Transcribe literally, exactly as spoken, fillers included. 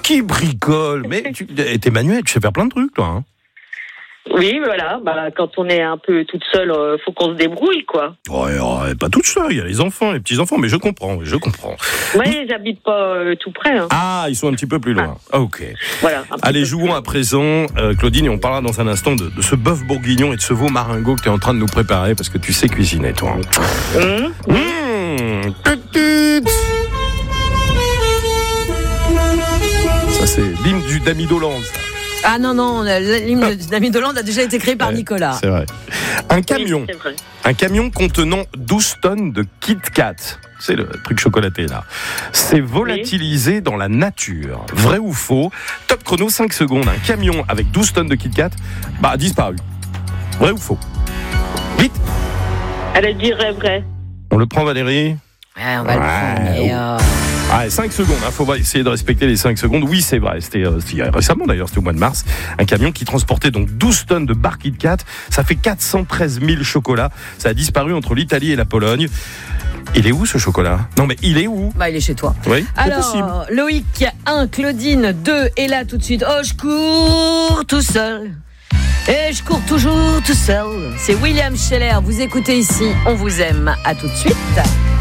qui bricole? Mais tu, t'es manuel, tu sais faire plein de trucs, toi. Hein. Oui, voilà. Bah, quand on est un peu toute seule, euh, faut qu'on se débrouille, quoi. Ouais, ouais, pas toute seule. Il y a les enfants, les petits enfants, mais je comprends, je comprends. Oui, j'habite pas euh, tout près. Hein. Ah, ils sont un petit peu plus loin. Ah. Ok. Voilà. Allez, jouons à présent, euh, Claudine, et on parlera dans un instant de, de ce bœuf bourguignon et de ce veau maringot que tu es en train de nous préparer parce que tu sais cuisiner, toi. Mmh. Mmh. Ça, c'est l'hymne du Dami Dolan, ça. Ah non, non, l'hymne d'Ami Dolan a déjà été créé par ouais, Nicolas. C'est vrai. Un camion, Oui, c'est vrai. un camion contenant douze tonnes de Kit Kat, c'est le truc chocolaté là, c'est volatilisé oui. dans la nature. Vrai ou faux? Top chrono, cinq secondes. Un camion avec douze tonnes de Kit Kat, bah, a disparu. Vrai ou faux? Vite! Elle dirait vrai. On le prend, Valérie? Ouais, on va ouais. le prendre, mais euh... Ah, cinq secondes, il hein, faut essayer de respecter les cinq secondes. Oui, c'est vrai, c'était, euh, c'était récemment d'ailleurs, c'était au mois de mars. Un camion qui transportait donc douze tonnes de barres Kit Kat. Ça fait quatre cent treize mille chocolats. Ça a disparu entre l'Italie et la Pologne. Il est où ce chocolat? Non mais il est où? Bah il est chez toi. Oui. Alors possible. Loïc un, Claudine deux, et là tout de suite. Oh je cours tout seul. Et je cours toujours tout seul. C'est William Scheller. Vous écoutez ici, on vous aime. À tout de suite.